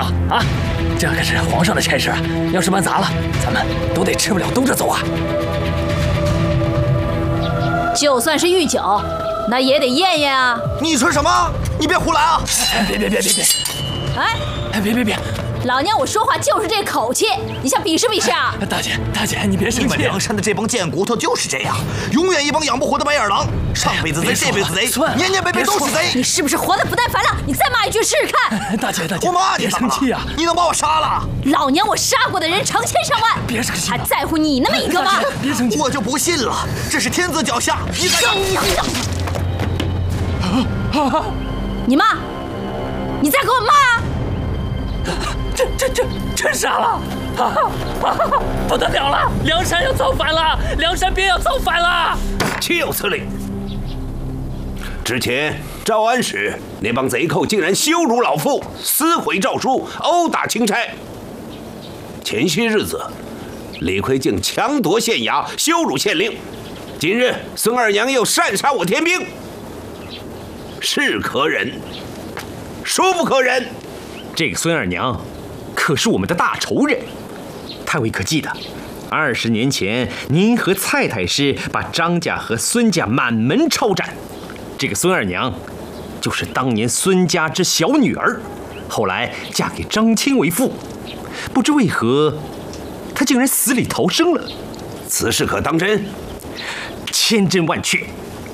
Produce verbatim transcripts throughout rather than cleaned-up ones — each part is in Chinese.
啊！这可是皇上的差事啊，要是办砸了，咱们都得吃不了兜着走啊！ 就算是御酒，那也得验验啊！ 你说什么？你别胡来啊！ 别别别别别！ 哎， 别别别！ 老娘我说话就是这口气，你想比试比试啊？ 大姐大姐，你别生气！ 你们梁山的这帮贱骨头就是这样，永远一帮养不活的白眼狼，上辈子贼，这辈子贼，年年辈辈都是贼。 你是不是活得不耐烦了？你再骂一句试试看！ 大姐大姐， 我骂你怎么了？你能把我杀了？ 老娘我杀过的人成千上万， 别生气， 还在乎你那么一个吗？ 别生气， 我就不信了，这是天子脚下，你敢？ 你骂，你再给我骂！ 这这这真杀了！啊啊！不得了了，梁山要造反了！梁山边要造反了！ 岂有此理！之前招安时，那帮贼寇竟然羞辱老夫，撕毁诏书，殴打钦差。前些日子，李逵竟强夺县衙，羞辱县令。今日孙二娘又擅杀我天兵，是可忍，孰不可忍？ 这个孙二娘可是我们的大仇人。太尉可记得，二十年前您和蔡太师把张家和孙家满门抄斩，这个孙二娘就是当年孙家之小女儿，后来嫁给张青为妇，不知为何她竟然死里逃生了。 此事可当真？ 千真万确。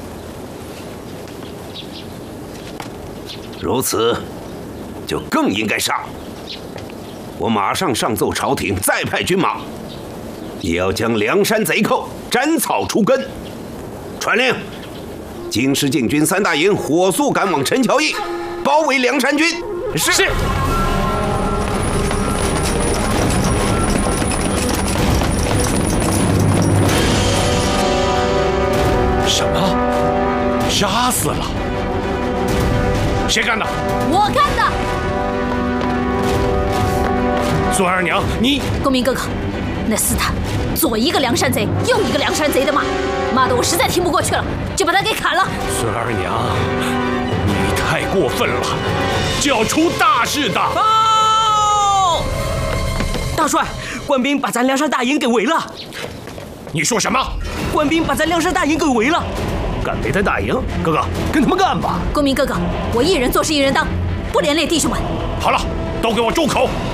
如此，就更应该杀。我马上上奏朝廷，再派军马，也要将梁山贼寇斩草除根。传令，京师禁军三大营火速赶往陈桥驿，包围梁山军。 是。是什么？杀死了？谁干的？ 我干的。 孙二娘，你…… 公明哥哥，那厮他左一个梁山贼，右一个梁山贼的骂，骂得我实在听不过去了，就把他给砍了。 孙二娘，你太过分了，就要出大事的！ 报！大帅，官兵把咱梁山大营给围了。 你说什么？ 官兵把咱梁山大营给围了。 敢围咱大营？哥哥，跟他们干吧！ 公明哥哥，我一人做事一人当，不连累弟兄们。 好了，都给我住口！